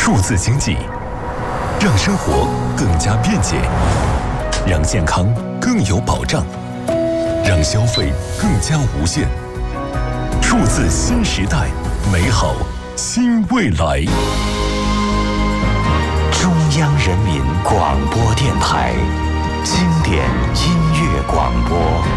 数字经济，让生活更加便捷，让健康更有保障，让消费更加无限。数字新时代，美好新未来。 中央人民广播电台经典音乐广播。